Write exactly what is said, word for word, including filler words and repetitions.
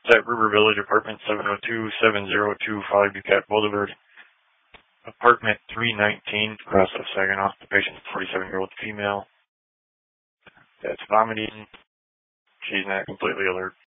It's at River Village Apartment seven oh two, seven oh two five Bucat Boulevard. Apartment three nineteen, across of Saginaw. The patient's a forty-seven-year-old female that's vomiting. She's not completely alert.